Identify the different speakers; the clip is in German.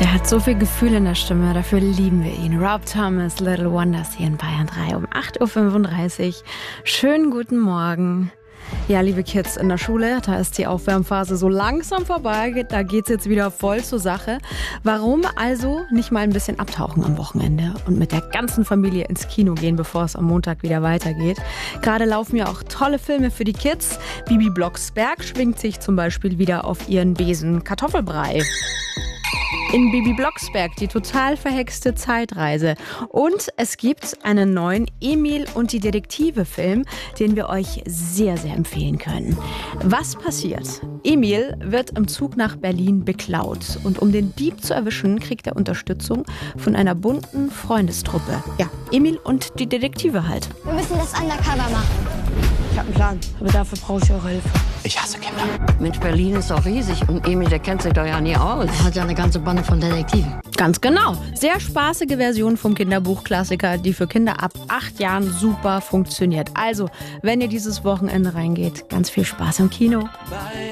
Speaker 1: Der hat so viel Gefühl in der Stimme, dafür lieben wir ihn. Rob Thomas, Little Wonders hier in Bayern 3 um 8.35 Uhr. Schönen guten Morgen. Ja, liebe Kids in der Schule, da ist die Aufwärmphase so langsam vorbei, da geht's jetzt wieder voll zur Sache. Warum also nicht mal ein bisschen abtauchen am Wochenende und mit der ganzen Familie ins Kino gehen, bevor es am Montag wieder weitergeht? Gerade laufen ja auch tolle Filme für die Bibi Blocksberg schwingt sich zum Beispiel wieder auf ihren Besen Kartoffelbrei. In Bibi Blocksberg, die total verhexte Zeitreise. Und es gibt einen neuen Emil und die Detektive-Film, den wir euch sehr, sehr empfehlen können. Was passiert? Emil wird im Zug nach Berlin beklaut. Und um den Dieb zu erwischen, kriegt er Unterstützung von einer bunten Freundestruppe. Ja, Emil und die Detektive halt.
Speaker 2: Wir müssen das undercover machen.
Speaker 3: Ich habe einen Plan, aber dafür brauche ich eure Hilfe.
Speaker 4: Ich hasse Kinder.
Speaker 5: Mensch, Berlin ist doch riesig und Emil, der kennt sich doch ja nie aus.
Speaker 3: Er hat ja eine ganze Bande von Detektiven.
Speaker 1: Ganz genau. Sehr spaßige Version vom Kinderbuchklassiker, die für Kinder ab 8 Jahren super funktioniert. Also, wenn ihr dieses Wochenende reingeht, ganz viel Spaß im Kino.